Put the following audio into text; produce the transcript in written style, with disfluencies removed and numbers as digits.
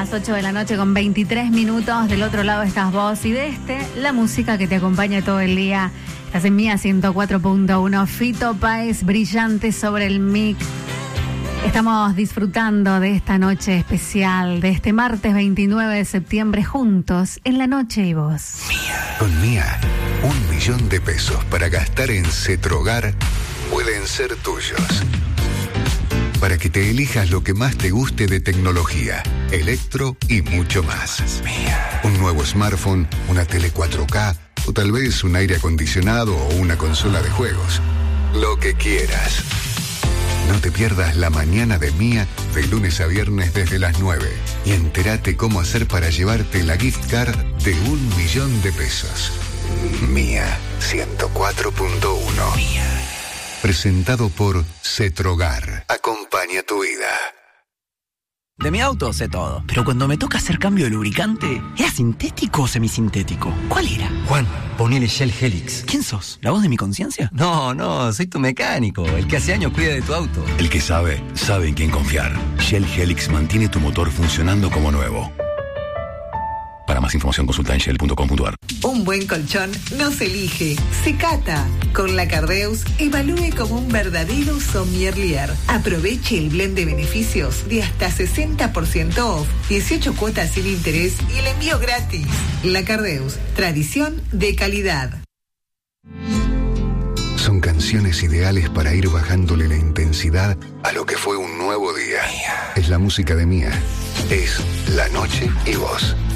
las 8 de la noche con 23 minutos. Del otro lado estás vos y de la música que te acompaña todo el día. Estás en Mía 104.1. Fito Páez, Brillante sobre el mic. Estamos disfrutando de esta noche especial, de este martes 29 de septiembre, juntos en La Noche y Vos. Mía. Con Mía, 1 millón de pesos para gastar en Cetrogar pueden ser tuyos. Para que te elijas lo que más te guste de tecnología, electro y mucho más. Mía. Un nuevo smartphone, una tele 4K o tal vez un aire acondicionado o una consola de juegos. Lo que quieras. No te pierdas la mañana de Mía de lunes a viernes desde las 9 y entérate cómo hacer para llevarte la gift card de 1 millón de pesos. Mía 104.1. Mía. Presentado por Cetrogar. Acompaña tu vida. De mi auto sé todo, pero cuando me toca hacer cambio de lubricante, ¿era sintético o semisintético? ¿Cuál era? Juan, ponele Shell Helix. ¿Quién sos? ¿La voz de mi conciencia? No, soy tu mecánico, el que hace años cuida de tu auto. El que sabe en quién confiar. Shell Helix mantiene tu motor funcionando como nuevo. Para más información consulta en shell.com.ar. Un buen colchón no se elige, se cata. Con la Cardeus, evalúe como un verdadero sommelier. Aproveche el blend de beneficios de hasta 60% off, 18 cuotas sin interés y el envío gratis. La Cardeus, tradición de calidad. Son canciones ideales para ir bajándole la intensidad a lo que fue un nuevo día. Es la música de Mía. Es La Noche y Vos.